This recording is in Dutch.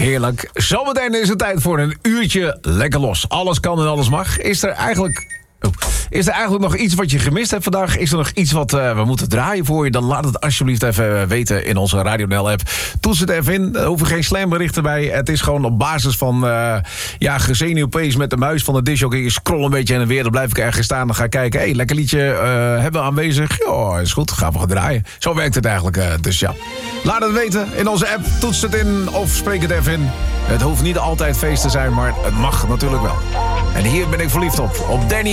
Heerlijk. Zometeen is het tijd voor een uurtje lekker los. Alles kan en alles mag. Is er eigenlijk nog iets wat je gemist hebt vandaag? Is er nog iets wat we moeten draaien voor je? Dan laat het alsjeblieft even weten in onze Radio NL-app. Toets het even in. Er hoeven geen slamberichten bij. Het is gewoon op basis van gezenuwpees met de muis van de discjockey. Je scroll een beetje heen en weer. Dan blijf ik ergens staan. Dan ga ik kijken. Hey, lekker liedje hebben we aanwezig. Ja, is goed. Gaan we gaan draaien. Zo werkt het eigenlijk. Dus ja. Laat het weten in onze app. Toets het in of spreek het even in. Het hoeft niet altijd feest te zijn, maar het mag natuurlijk wel. En hier ben ik verliefd op Danny